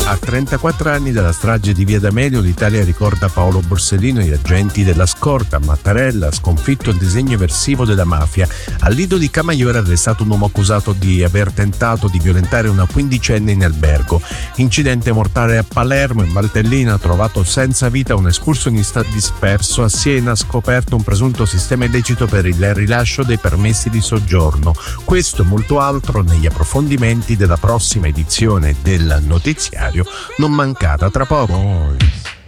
A 34 anni dalla strage di Via D'Amelio, l'Italia ricorda Paolo Borsellino e gli agenti della scorta. Mattarella ha sconfitto il disegno eversivo della mafia. Al Lido di Camaiore è arrestato un uomo accusato di aver tentato di violentare una quindicenne in albergo. Incidente mortale a Palermo. In Valtellina, trovato senza vita un escursionista disperso. A Siena ha scoperto un presunto sistema illecito per il rilascio dei permessi di soggiorno. Questo e molto altro negli approfondimenti della prossima edizione del notiziario. Non mancata tra poco.